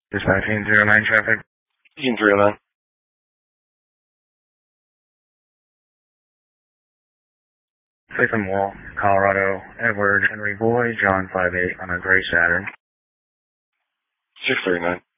Dispatching 09 traffic. Engine 309. Fathom Wall, Colorado, Edward Henry Boy, John 58 on a gray Saturn. 639.